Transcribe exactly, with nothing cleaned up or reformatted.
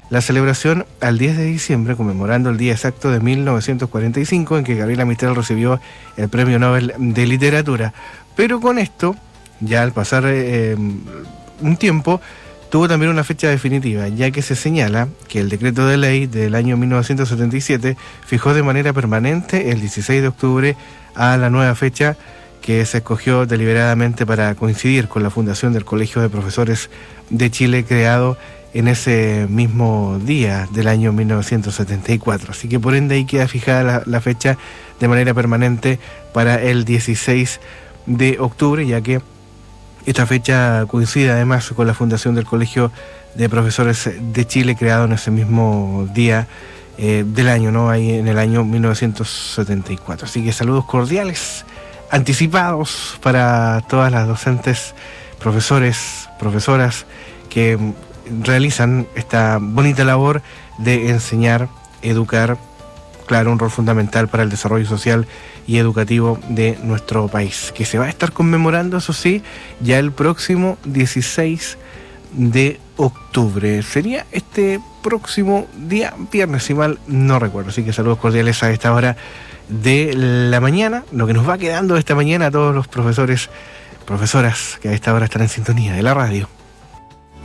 la celebración al diez de diciembre, conmemorando el día exacto de mil novecientos cuarenta y cinco en que Gabriela Mistral recibió el Premio Nobel de Literatura. Pero con esto, ya al pasar eh, un tiempo, tuvo también una fecha definitiva, ya que se señala que el decreto de ley del año mil novecientos setenta y siete fijó de manera permanente el dieciséis de octubre a la nueva fecha que se escogió deliberadamente para coincidir con la fundación del Colegio de Profesores de Chile, creado en ese mismo día del año mil novecientos setenta y cuatro. Así que por ende ahí queda fijada la, la fecha de manera permanente para el dieciséis de octubre, ya que esta fecha coincide además con la fundación del Colegio de Profesores de Chile, creado en ese mismo día eh, del año, ¿no? Ahí en el año mil novecientos setenta y cuatro. Así que saludos cordiales, anticipados para todas las docentes, profesores, profesoras que realizan esta bonita labor de enseñar, educar, claro, un rol fundamental para el desarrollo social y educativo de nuestro país, que se va a estar conmemorando, eso sí, ya el próximo dieciséis de octubre. Sería este próximo día viernes, si mal no recuerdo. Así que saludos cordiales a esta hora de la mañana, lo que nos va quedando de esta mañana a todos los profesores, profesoras que a esta hora están en sintonía de la radio.